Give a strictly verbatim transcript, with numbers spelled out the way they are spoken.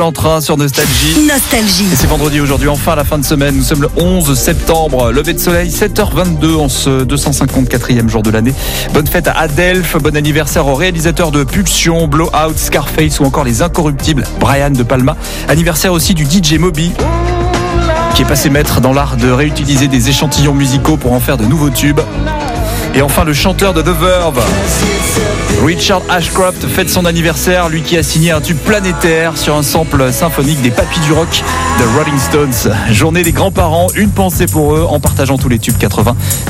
En train sur Nostalgie. Nostalgie. Et c'est vendredi aujourd'hui, enfin la fin de semaine. Nous sommes le onze septembre. Lever de soleil, sept heures vingt-deux en ce deux cent cinquante-quatrième jour de l'année. Bonne fête à Adelph. Bon anniversaire aux réalisateurs de Pulsion, Blowout, Scarface ou encore Les Incorruptibles, Brian De Palma. Anniversaire aussi du D J Moby, qui est passé maître dans l'art de réutiliser des échantillons musicaux pour en faire de nouveaux tubes. Et enfin le chanteur de The Verve, Richard Ashcroft, fête son anniversaire, lui qui a signé un tube planétaire sur un sample symphonique des Papis du Rock de Rolling Stones. Journée des grands-parents, une pensée pour eux en partageant tous les tubes quatre-vingts